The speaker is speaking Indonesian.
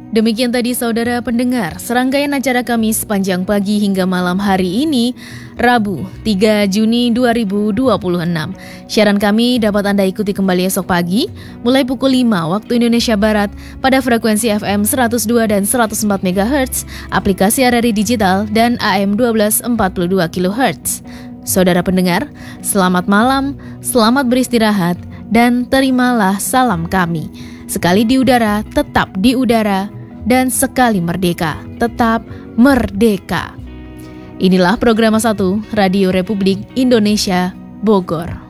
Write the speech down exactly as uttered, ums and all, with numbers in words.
Demikian tadi saudara pendengar, serangkaian acara kami sepanjang pagi hingga malam hari ini, Rabu tiga Juni dua ribu dua puluh enam. Siaran kami dapat Anda ikuti kembali esok pagi, mulai pukul lima waktu Indonesia Barat pada frekuensi F M seratus dua dan seratus empat megahertz, aplikasi R R I Digital, dan A M dua belas empat puluh dua kilohertz. Saudara pendengar, selamat malam, selamat beristirahat, dan terimalah salam kami. Sekali di udara, tetap di udara, dan sekali merdeka, tetap merdeka. Inilah program satu Radio Republik Indonesia, Bogor.